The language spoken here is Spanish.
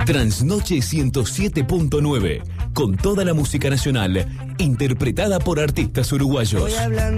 Transnoche 107.9, con toda la música nacional, interpretada por artistas uruguayos.